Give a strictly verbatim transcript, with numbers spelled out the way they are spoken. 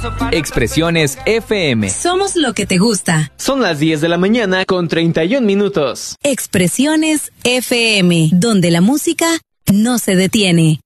Expresiones F M. Somos lo que te gusta. Son las diez de la mañana con treinta y un minutos. Expresiones F M, donde la música no se detiene.